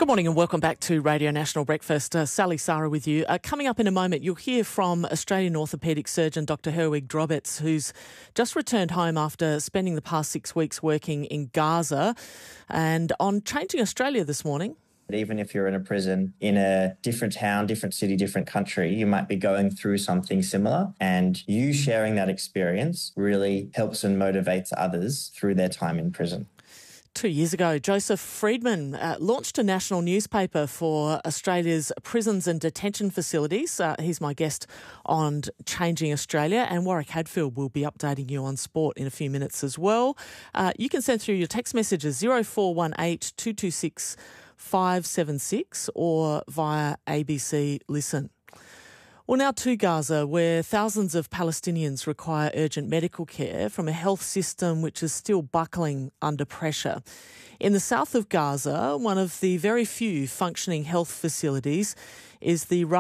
Good morning and welcome back to Radio National Breakfast. Sally Sarah with you. Coming up in a moment, you'll hear from Australian orthopaedic surgeon Dr Herwig Drobets, who's just returned home after spending the past 6 weeks working in Gaza, and on Changing Australia this morning. Even if you're in a prison in a different town, different city, different country, you might be going through something similar, and you sharing that experience really helps and motivates others through their time in prison. 2 years ago, Joseph Friedman launched a national newspaper for Australia's prisons and detention facilities. He's my guest on Changing Australia, and Warwick Hadfield will be updating you on sport in a few minutes as well. You can send through your text messages 0418 226 576 or via ABC Listen. Well, now to Gaza, where thousands of Palestinians require urgent medical care from a health system which is still buckling under pressure. In the south of Gaza, one of the very few functioning health facilities is the